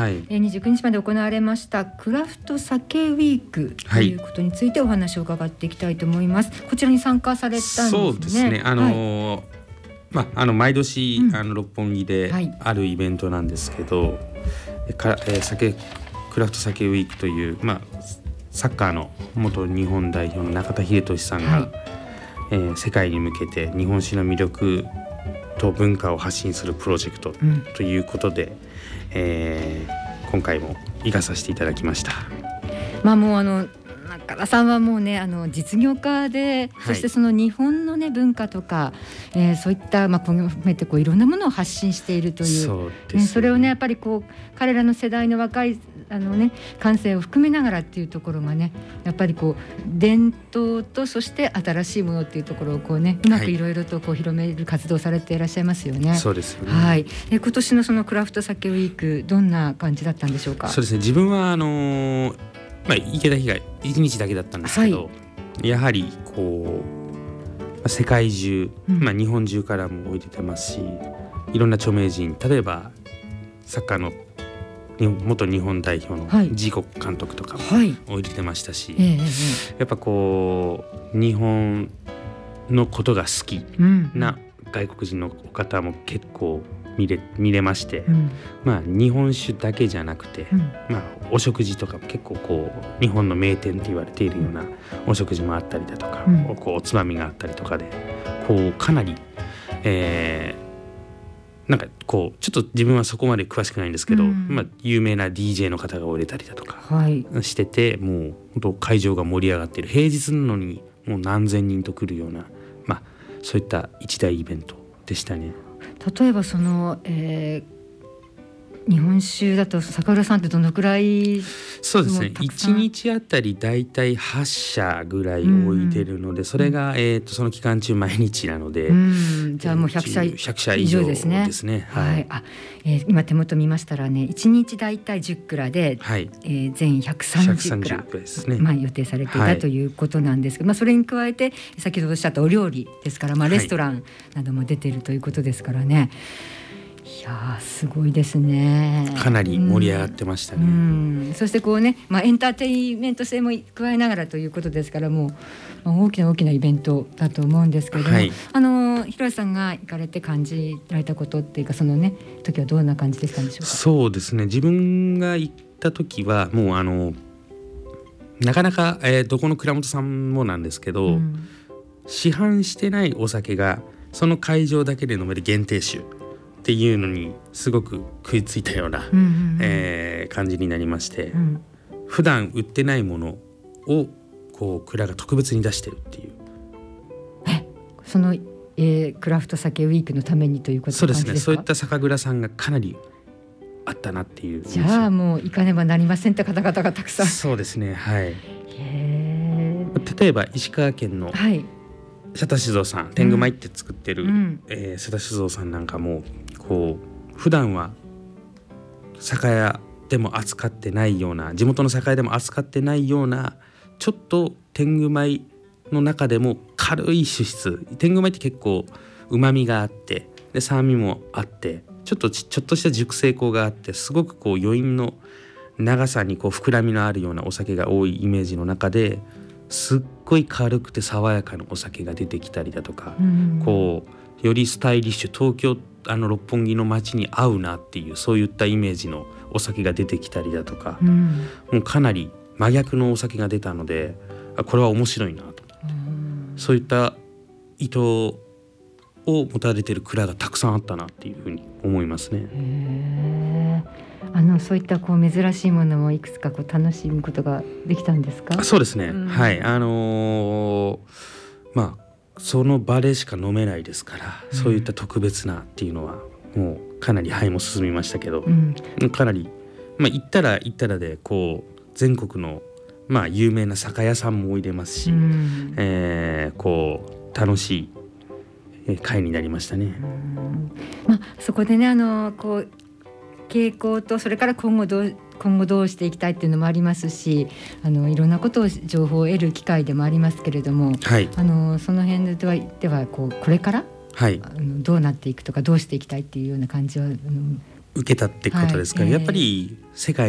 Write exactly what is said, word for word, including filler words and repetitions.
はい、 にじゅうくにちまで行われましたクラフトサケウィークということについてお話を伺っていきたいと思います。こちらに参加されたんですね。 そうですね、あのーはい、まあ、あの毎年、うん、あの六本木であるイベントなんですけど、はい、かえー、酒クラフトサケウィークという、まあ、サッカーの元日本代表の中田英寿さんが、はい、えー、世界に向けて日本酒の魅力と文化を発信するプロジェクトということで、うん、えー、今回も行かさせていただきました。 まあ、もうあの中田さんはもうね、あの実業家で、はい、そしてその日本の、ね、文化とか、えー、そういった、まあ、含めてこういろんなものを発信しているという、 そうですね、それをねやっぱりこう彼らの世代の若いあの、ね、感性を含めながらっていうところがねやっぱりこう伝統とそして新しいものっていうところをこう、ね、うまくいろいろとこう広める活動をされていらっしゃいますよね。 そうですよね、 はい、え今年のそのクラフトサケウィークどんな感じだったんでしょうか。 そうですね、自分はあのーまあ、行けた日がいちにちだけだったんですけど、はい、やはりこう世界中、うん、まあ、日本中からも置いててますし、いろんな著名人、例えばサッカーの元日本代表のジーコ監督とかも置いてましたし、はい、やっぱこう日本のことが好きな外国人の方も結構見れ、見れまして、うん、まあ、日本酒だけじゃなくて、うん、まあ、お食事とかも結構こう日本の名店って言われているようなお食事もあったりだとか、うん、こうおつまみがあったりとかで、こうかなり、えー、なんかこうちょっと自分はそこまで詳しくないんですけど、うん、まあ、有名な ディージェー の方がおれたりだとかしてて、はい、もう本当会場が盛り上がっている、平日なのにもう何千人と来るような、まあ、そういった一大イベントでしたね。 例えばその、えー日本酒だと坂浦さんってどのくらい？ そうですね、いちにちあたりだいたいはっしゃぐらい置いてるので、うん、それが、えー、とその期間中毎日なので、うん、 じゃあもうひゃくしゃ以上ですね。 ですね、 はいはい、あえー、今手元見ましたらね、いちにちだいたいじゅっくらで、はい、えー、全ひゃくさんじゅっくらですね、まあ、予定されていた、はい、ということなんですけど、まあ、それに加えて先ほどおっしゃったお料理ですから、まあ、レストランなども出ているということですからね、はい、いやすごいですね。 かなり盛り上がってましたね、 うんうん、そしてこうね、まあ、エンターテインメント性も加えながらということですから、もう、まあ、大きな大きなイベントだと思うんですけれども、はい、あの広瀬さんが行かれて感じられたことっていうか、そのね時はどんな感じでしたんでしょうか。 そうですね、自分が行った時はもうあのなかなか、えー、どこの蔵元さんもなんですけど、うん、市販してないお酒がその会場だけで飲める限定酒っていうのにすごく食いついたような、うんうんうん、えー、感じになりまして、うん、普段売ってないものをこう蔵が特別に出してるっていう、 えその、えー、クラフトサケウィークのためにということですか。 そうですね、そういった酒蔵さんがかなりあったなっていう。 じゃあもう行かねばなりませんって方々がたくさん。 そうですね、はい。へ例えば石川県の、はい、瀬田酒造さん、天狗米って作ってる、うん、えー、瀬田酒造さんなんかもこう普段は酒屋でも扱ってないような、地元の酒屋でも扱ってないような、ちょっと天狗米の中でも軽い酒質、天狗米って結構うまみがあってで酸味もあって、ちょっとちょっとした熟成香があって、すごくこう余韻の長さにこう膨らみのあるようなお酒が多いイメージの中で、すっごい軽くて爽やかなお酒が出てきたりだとか、うん、こうよりスタイリッシュ、東京あの六本木の街に合うなっていう、そういったイメージのお酒が出てきたりだとか、うん、もうかなり真逆のお酒が出たので、これは面白いなと、うん、そういった意図を持たれている蔵がたくさんあったなっていうふうに思いますね。 へあのそういったこう珍しいものもいくつかこう楽しむことができたんですか。 そうですね、うん、はい、あのー、まあその場でしか飲めないですから、うん、そういった特別なっていうのはもうかなり範囲も進みましたけど、うん、かなり、まあ、行ったら行ったらでこう全国の、まあ、有名な酒屋さんもおいでますし、うん、えー、こう楽しい会になりましたね。うん、 まあ、そこでね、あのこう傾向と、それから今後どう今後どうしていきたいっていうのもありますし、あのいろんなことを情報を得る機会でもありますけれども、はい、あのその辺では、ではこうこれから、はい、あのどうなっていくとかどうしていきたいっていうような感じはあの受けたってことですから、はい、やっぱり世界